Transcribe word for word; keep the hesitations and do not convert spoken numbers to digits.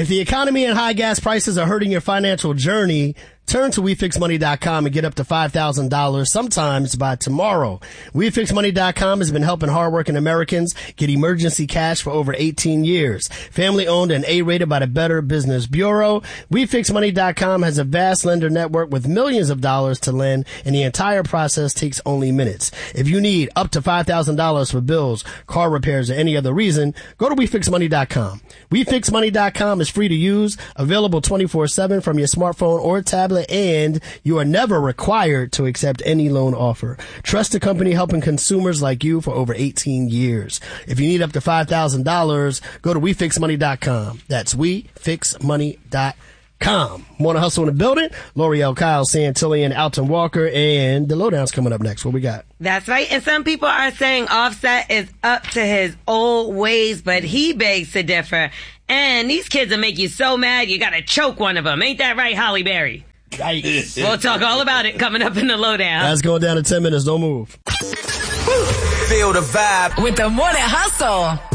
If the economy and high gas prices are hurting your financial journey, turn to we fix money dot com and get up to five thousand dollars sometimes by tomorrow. we fix money dot com has been helping hardworking Americans get emergency cash for over eighteen years. Family owned and A-rated by the Better Business Bureau, we fix money dot com has a vast lender network with millions of dollars to lend, and the entire process takes only minutes. If you need up to five thousand dollars for bills, car repairs, or any other reason, go to we fix money dot com. we fix money dot com is free to use, available twenty-four seven from your smartphone or tablet, and you are never required to accept any loan offer. Trust the company helping consumers like you for over eighteen years. If you need up to five thousand dollars, go to we fix money dot com. That's we fix money dot com. More to Hustle in the building. L'Oreal, Kyle Santillan, Alton Walker, and the Lowdown's coming up next. What we got? That's right. And some people are saying Offset is up to his old ways, but he begs to differ. And these kids will make you so mad you gotta choke one of them. Ain't that right, Holly Berry? Yikes. We'll talk all about it coming up in the Lowdown. That's going down in ten minutes. Don't move. Feel the vibe with the Morning Hustle.